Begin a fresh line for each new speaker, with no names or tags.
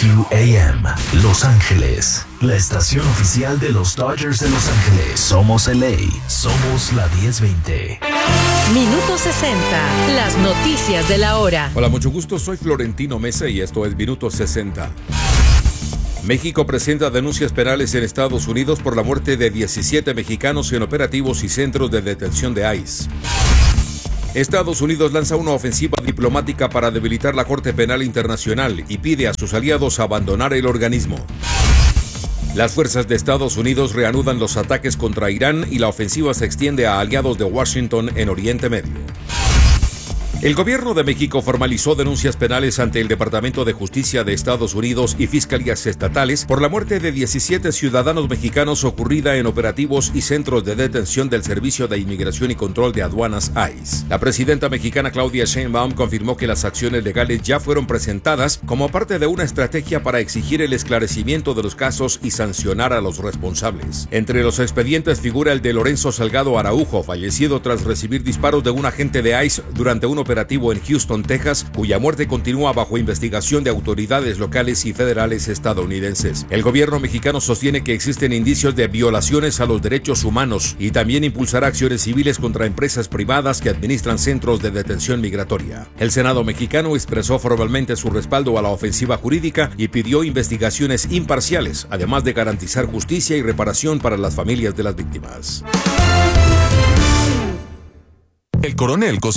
WQAM, Los Ángeles, la estación oficial de los Dodgers de Los Ángeles. Somos LA, somos la 1020.
Minuto 60, las noticias de la hora.
Hola, mucho gusto, soy Florentino Mesa y esto es Minuto 60. México presenta denuncias penales en Estados Unidos por la muerte de 17 mexicanos en operativos y centros de detención de ICE. Estados Unidos lanza una ofensiva diplomática para debilitar la Corte Penal Internacional y pide a sus aliados abandonar el organismo. Las fuerzas de Estados Unidos reanudan los ataques contra Irán y la ofensiva se extiende a aliados de Washington en Oriente Medio. El gobierno de México formalizó denuncias penales ante el Departamento de Justicia de Estados Unidos y fiscalías estatales por la muerte de 17 ciudadanos mexicanos ocurrida en operativos y centros de detención del Servicio de Inmigración y Control de Aduanas ICE. La presidenta mexicana Claudia Sheinbaum confirmó que las acciones legales ya fueron presentadas como parte de una estrategia para exigir el esclarecimiento de los casos y sancionar a los responsables. Entre los expedientes figura el de Lorenzo Salgado Araujo, fallecido tras recibir disparos de un agente de ICE durante un operativo en Houston, Texas, cuya muerte continúa bajo investigación de autoridades locales y federales estadounidenses. El gobierno mexicano sostiene que existen indicios de violaciones a los derechos humanos y también impulsará acciones civiles contra empresas privadas que administran centros de detención migratoria. El Senado mexicano expresó formalmente su respaldo a la ofensiva jurídica y pidió investigaciones imparciales, además de garantizar justicia y reparación para las familias de las víctimas.
El coronel